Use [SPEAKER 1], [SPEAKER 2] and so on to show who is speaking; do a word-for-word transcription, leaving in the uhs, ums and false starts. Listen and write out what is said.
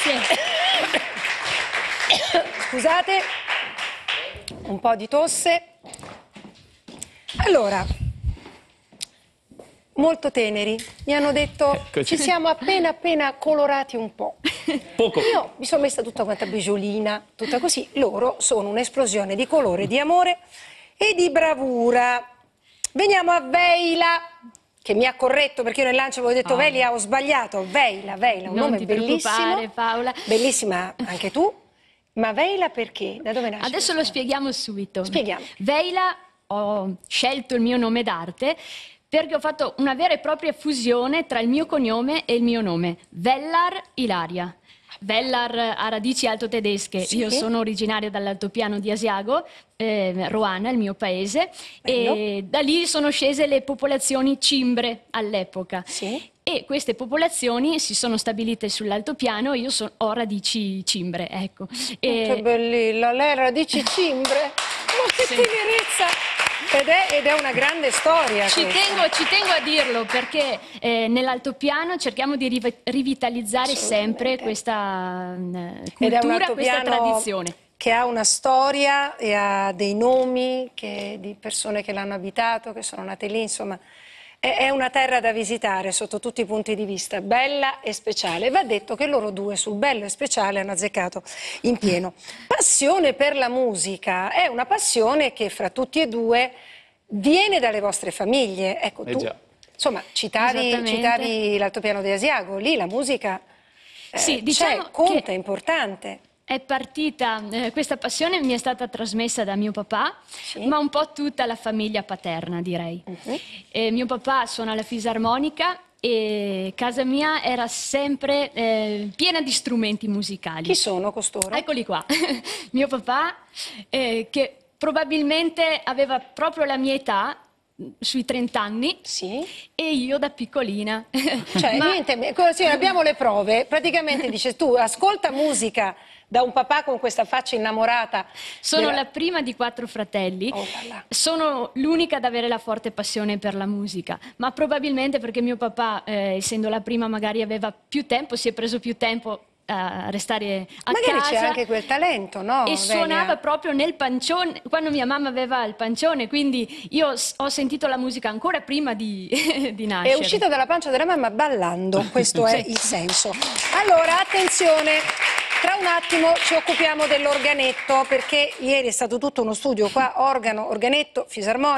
[SPEAKER 1] Grazie.
[SPEAKER 2] Scusate, un po' di tosse. Allora, molto teneri, mi hanno detto
[SPEAKER 3] Eccoci.
[SPEAKER 2] ci siamo appena appena colorati un po'.
[SPEAKER 3] Poco.
[SPEAKER 2] Io mi sono messa tutta quanta bigiolina, tutta così. Loro sono un'esplosione di colore, di amore e di bravura. Veniamo a Veila, che mi ha corretto perché io nel lancio avevo detto
[SPEAKER 1] Oh.
[SPEAKER 2] Velia, ho sbagliato. Veila, Veila, un
[SPEAKER 1] Non
[SPEAKER 2] nome
[SPEAKER 1] ti
[SPEAKER 2] bellissimo.
[SPEAKER 1] preoccupare, Paola.
[SPEAKER 2] Bellissima anche tu. Ma Veila perché? Da dove nasce?
[SPEAKER 1] Adesso lo
[SPEAKER 2] questa?
[SPEAKER 1] spieghiamo subito.
[SPEAKER 2] Spieghiamo.
[SPEAKER 1] Veila, ho scelto il mio nome d'arte perché ho fatto una vera e propria fusione tra il mio cognome e il mio nome. Vellar Ilaria. Vellar ha radici alto-tedesche.
[SPEAKER 2] Sì.
[SPEAKER 1] Io sono originaria dall'altopiano di Asiago, eh, Roana, il mio paese,
[SPEAKER 2] Bello.
[SPEAKER 1] e da lì sono scese le popolazioni cimbre all'epoca.
[SPEAKER 2] Sì.
[SPEAKER 1] E queste popolazioni si sono stabilite sull'altopiano e io so- ho radici cimbre, ecco. E-
[SPEAKER 2] Che bellina, lei radici cimbre. Ma che
[SPEAKER 1] Sì.
[SPEAKER 2] tenerezza! Ed è, ed è una grande storia
[SPEAKER 1] Ci
[SPEAKER 2] questa.
[SPEAKER 1] tengo, ci tengo a dirlo perché eh, nell'altopiano cerchiamo di riv- rivitalizzare sempre
[SPEAKER 2] Assolutamente.
[SPEAKER 1] questa eh,
[SPEAKER 2] Ed è un
[SPEAKER 1] cultura, questa
[SPEAKER 2] altopiano
[SPEAKER 1] tradizione.
[SPEAKER 2] che ha una storia e ha dei nomi che- di persone che l'hanno abitato, che sono nate lì, insomma. È, è una terra da visitare sotto tutti i punti di vista, bella e speciale. Va detto che loro due sul bello e speciale hanno azzeccato in pieno. Passione per la musica è una passione che fra tutti e due viene dalle vostre famiglie. Ecco,
[SPEAKER 3] Eh
[SPEAKER 2] tu,
[SPEAKER 3] già.
[SPEAKER 2] insomma, citavi,
[SPEAKER 1] Esattamente.
[SPEAKER 2] citavi l'altopiano di Asiago, lì la musica eh,
[SPEAKER 1] Sì, diciamo
[SPEAKER 2] c'è, conta,
[SPEAKER 1] che-
[SPEAKER 2] è importante.
[SPEAKER 1] È partita, eh, questa passione mi è stata trasmessa da mio papà,
[SPEAKER 2] Sì.
[SPEAKER 1] ma un po' tutta la famiglia paterna, direi.
[SPEAKER 2] Mhm.
[SPEAKER 1] Eh, mio papà suona la fisarmonica e casa mia era sempre eh, piena di strumenti musicali.
[SPEAKER 2] Chi sono costoro?
[SPEAKER 1] Eccoli qua. Mio papà, eh, che probabilmente aveva proprio la mia età, sui trenta anni,
[SPEAKER 2] Sì.
[SPEAKER 1] e io da piccolina.
[SPEAKER 2] Cioè,
[SPEAKER 1] Ma-
[SPEAKER 2] niente, così abbiamo le prove. Praticamente dice tu, ascolta musica da un papà con questa faccia innamorata.
[SPEAKER 1] Sono
[SPEAKER 2] della-
[SPEAKER 1] la prima di quattro fratelli,
[SPEAKER 2] Oh là là.
[SPEAKER 1] sono l'unica ad avere la forte passione per la musica, ma probabilmente perché mio papà, eh, essendo la prima, magari aveva più tempo, si è preso più tempo a restare a
[SPEAKER 2] Magari
[SPEAKER 1] casa.
[SPEAKER 2] c'è anche quel talento, no?
[SPEAKER 1] E
[SPEAKER 2] Velia?
[SPEAKER 1] suonava proprio nel pancione, quando mia mamma aveva il pancione, quindi io s- ho sentito la musica ancora prima di, di nascere.
[SPEAKER 2] È uscita dalla pancia della mamma ballando, questo è
[SPEAKER 1] Sì.
[SPEAKER 2] il senso. Allora, attenzione, tra un attimo ci occupiamo dell'organetto, perché ieri è stato tutto uno studio qua, organo, organetto, fisarmonica.